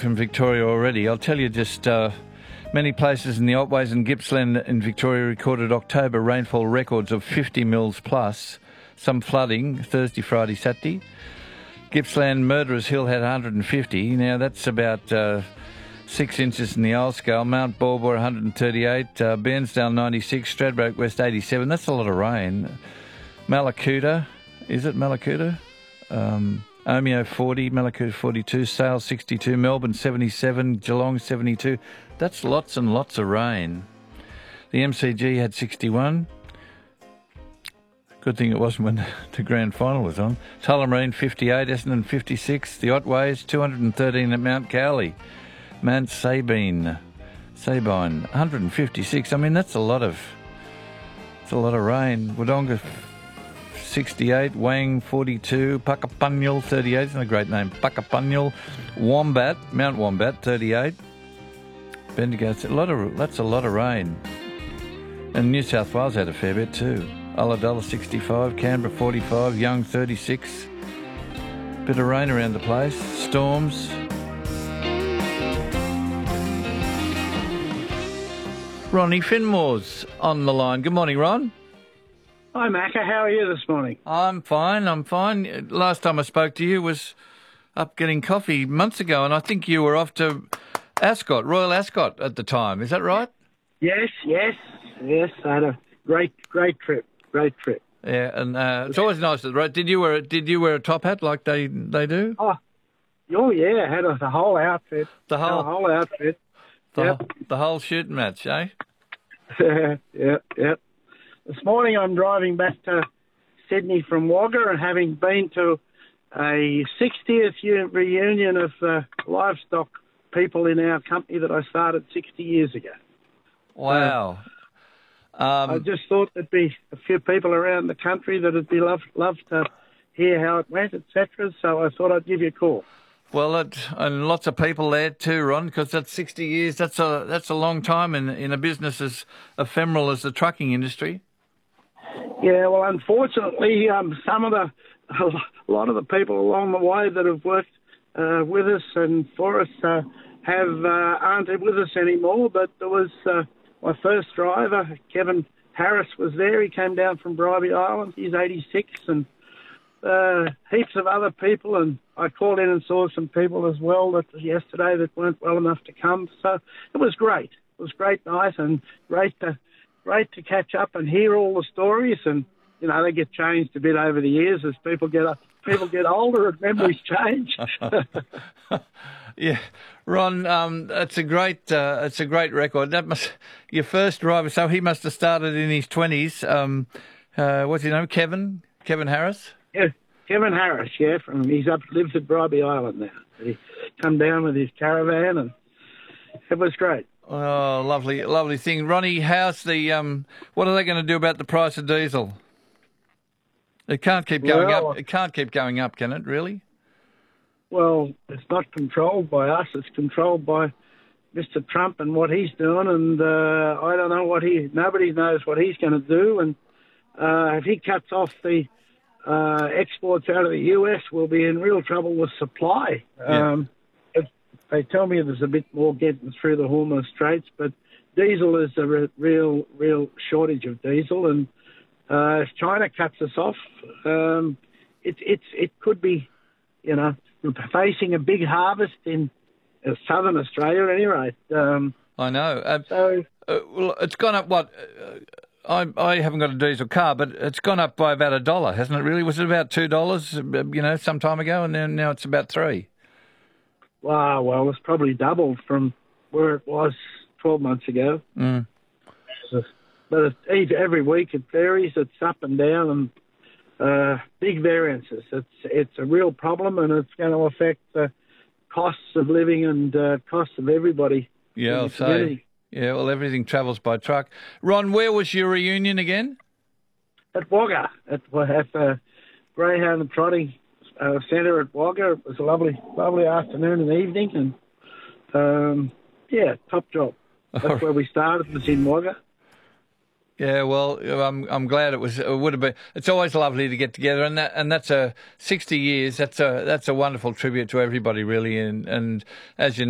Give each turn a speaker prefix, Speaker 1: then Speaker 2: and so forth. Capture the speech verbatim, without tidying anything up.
Speaker 1: from Victoria already. I'll tell you just uh, many places in the Otways and Gippsland in Victoria recorded October rainfall records of fifty mils plus, some flooding Thursday, Friday, Saturday. Gippsland, Murderers Hill had one hundred fifty. Now that's about uh, six inches in the old scale. Mount Baw one hundred thirty-eight, uh, Bairnsdale ninety-six, Stradbroke West eighty-seven. That's a lot of rain. Mallacoota, is it Mallacoota? Um, Omeo forty, Mallacoota forty-two, Sale sixty-two, Melbourne seventy-seven, Geelong seventy-two. That's lots and lots of rain. The M C G had sixty-one. Good thing it wasn't when the grand final was on. Tullamarine fifty-eight, Essendon fifty-six, the Otways two hundred thirteen at Mount Cowley. Mount Sabine, Sabine one hundred fifty-six. I mean, that's a lot of, that's a lot of rain. Wodonga sixty-eight, Wang forty-two, Puckapunyal thirty-eight. It's not a great name. Puckapunyal, Wombat, Mount Wombat thirty-eight. Bendigo, a lot of that's a lot of rain. And New South Wales had a fair bit too. Ulladulla sixty-five, Canberra forty-five, Young thirty-six. Bit of rain around the place. Storms. Ronnie Finmore's on the line. Good morning, Ron.
Speaker 2: Hi, Macca. How are you this morning?
Speaker 1: I'm fine, I'm fine. Last time I spoke to you was up getting coffee months ago, and I think you were off to Ascot, Royal Ascot at the time. Is that right?
Speaker 2: Yes, yes, yes. I had a great, great trip. Great trip.
Speaker 1: Yeah, and uh, it's always nice, right? Did you wear Did you wear a top hat like they they do?
Speaker 2: Oh, oh yeah. I had a, the whole outfit.
Speaker 1: The whole,
Speaker 2: the whole outfit.
Speaker 1: The,
Speaker 2: yep.
Speaker 1: whole, the whole shooting match, eh?
Speaker 2: yeah, yeah. This morning I'm driving back to Sydney from Wagga, and having been to a sixtieth reunion of uh, livestock people in our company that I started sixty years ago.
Speaker 1: Wow.
Speaker 2: Uh,
Speaker 1: um,
Speaker 2: I just thought there'd be a few people around the country that would be love, love to hear how it went, et cetera. So I thought I'd give you a call.
Speaker 1: Well, it, and lots of people there too, Ron, because that's sixty years. That's a that's a long time in in a business as ephemeral as the trucking industry.
Speaker 2: Yeah, well, unfortunately, um, some of the a lot of the people along the way that have worked uh, with us and for us uh, have uh, aren't with us anymore. But there was uh, my first driver, Kevin Harris, was there. He came down from Bribie Island. He's eighty-six, and uh, heaps of other people. And I called in and saw some people as well that yesterday that weren't well enough to come. So it was great. It was great night and great to great to catch up and hear all the stories. And you know, they get changed a bit over the years as people get up, people get older and memories change.
Speaker 1: Yeah, Ron, um, it's a great, uh, it's a great record. That must your first driver. So he must have started in his twenties. Um, uh, what's his name? Kevin, Kevin Harris.
Speaker 2: Yeah, Kevin Harris. Yeah, from he's up lives at Bribie Island now. He come down with his caravan, and it was great.
Speaker 1: Oh, lovely, lovely thing, Ronnie. How's the um? What are they going to do about the price of diesel? It can't keep going
Speaker 2: well,
Speaker 1: up. It can't keep going up, can it? Really?
Speaker 2: Well, it's not controlled by us. It's controlled by Mister Trump and what he's doing. And uh, I don't know what he. Nobody knows what he's going to do. And uh, if he cuts off the uh, exports out of the U S, we'll be in real trouble with supply.
Speaker 1: Yeah. Um,
Speaker 2: if they tell me there's a bit more getting through the Hormuz Straits, but diesel is a re- real, real shortage of diesel. And uh, if China cuts us off, um, it, it's it could be, you know, facing a big harvest in uh, southern Australia, at any rate. Um,
Speaker 1: I know. Uh,
Speaker 2: so,
Speaker 1: uh, well, it's gone up. What? Uh, I I haven't got a diesel car, but it's gone up by about a dollar, hasn't it? Really? Was it about two dollars? You know, some time ago, and then now it's about three.
Speaker 2: Wow. Well, it's probably doubled from where it was twelve months ago.
Speaker 1: Mm.
Speaker 2: So, but it, every week it varies. It's up and down, and Uh, big variances. It's it's a real problem, and it's going to affect the costs of living and uh, costs of everybody.
Speaker 1: Yeah, I'll say. Yeah, well, everything travels by truck. Ron, where was your reunion again?
Speaker 2: At Wagga, at at the Greyhound and Trotting uh, Centre at Wagga. It was a lovely, lovely afternoon and evening, and um, yeah, top job. That's where we started. Was in Wagga.
Speaker 1: Yeah, well, I'm I'm glad it was. It would have been. It's always lovely to get together, and that and that's a sixty years. That's a that's a wonderful tribute to everybody, really. And and as you know.